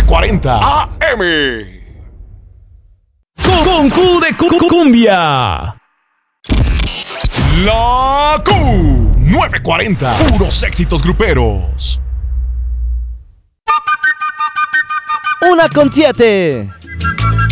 940 AM. Con Q de cumbia. La Q940. Puros éxitos gruperos. 1:07.